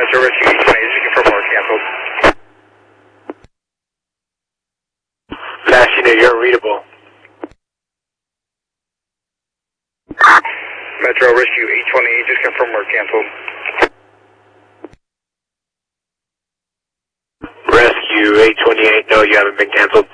Metro Rescue 828, just confirm we're canceled. Fast unit, you're readable. Metro Rescue 828, just confirm we're canceled. Rescue 828, no, you haven't been canceled.